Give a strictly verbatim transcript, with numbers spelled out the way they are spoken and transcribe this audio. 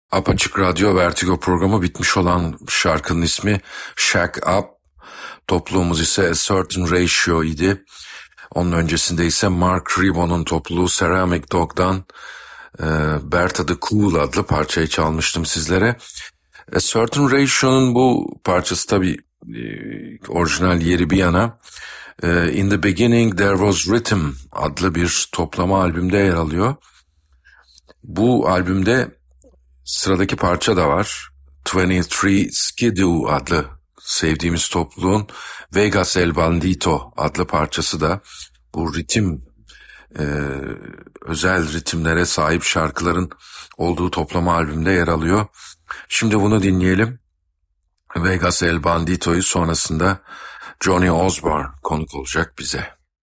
Apaçık Radyo Vertigo programı bitmiş olan şarkının ismi Shack Up. Topluluğumuz ise A Certain Ratio idi. Onun öncesinde ise Mark Ribon'un topluluğu Ceramic Dog'dan e, Bertha the Cool adlı parçayı çalmıştım sizlere. A Certain Ratio'nun bu parçası tabii e, orijinal yeri bir yana. E, In the Beginning There Was Rhythm adlı bir toplama albümde yer alıyor. Bu albümde sıradaki parça da var. yirmi üç Skidoo adlı sevdiğimiz topluluğun Vegas El Bandito adlı parçası da bu ritim, e, özel ritimlere sahip şarkıların olduğu toplama albümde yer alıyor. Şimdi bunu dinleyelim. Vegas El Bandito'yu sonrasında Johnny Osborne konuk olacak bize.